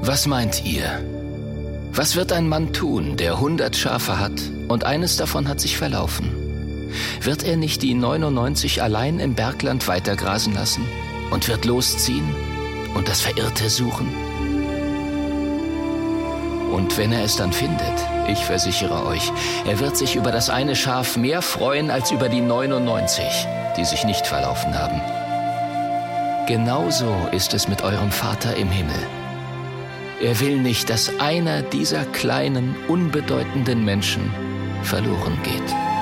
Was meint ihr? Was wird ein Mann tun, der 100 Schafe hat und eines davon hat sich verlaufen? Wird er nicht die 99 allein im Bergland weitergrasen lassen und wird losziehen und das Verirrte suchen? Und wenn er es dann findet, ich versichere euch, er wird sich über das eine Schaf mehr freuen als über die 99, die sich nicht verlaufen haben. Genauso ist es mit eurem Vater im Himmel. Er will nicht, dass einer dieser kleinen, unbedeutenden Menschen verloren geht.